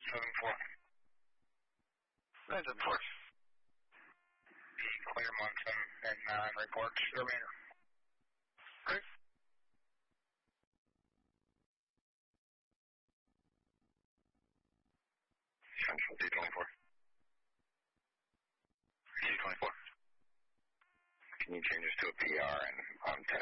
7-4. 9-7-4. Be clear Munson and report the remainder. Great. Central D24. D24. Can you change this to a PR and on 10?